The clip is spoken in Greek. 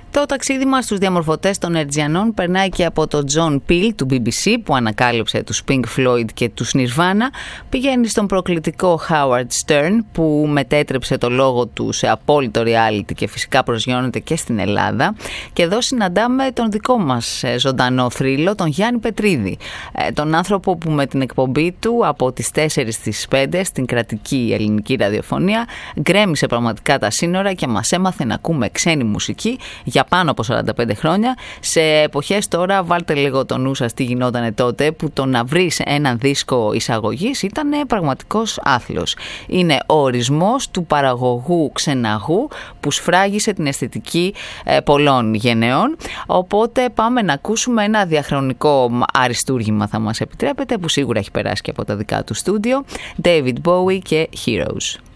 Το ταξίδι μας στους διαμορφωτές των Ερτζιανών περνάει και από τον John Peel του BBC που ανακάλυψε τους Pink Floyd και τους Nirvana, πηγαίνει στον προκλητικό Howard Stern που μετέτρεψε το λόγο του σε απόλυτο reality και φυσικά προσγειώνεται και στην Ελλάδα, και εδώ συναντάμε τον δικό μας ζωντανό θρύλο, τον Γιάννη Πετρίδη, τον άνθρωπο που με την εκπομπή του από τις 4 στις 5 στην κρατική ελληνική ραδιοφωνία γκρέμισε πραγματικά τα σύνορα και μας έμαθε να ακούμε ξένη μουσική για πάνω από 45 χρόνια, σε εποχές τώρα, βάλτε λίγο το νου σας τι γινότανε τότε, που το να βρεις ένα δίσκο εισαγωγής ήταν πραγματικός άθλος. Είναι ο ορισμός του παραγωγού ξεναγού που σφράγισε την αισθητική πολλών γενεών. Οπότε πάμε να ακούσουμε ένα διαχρονικό αριστούργημα, θα μας επιτρέπετε, που σίγουρα έχει περάσει και από τα δικά του στούντιο, David Bowie και Heroes.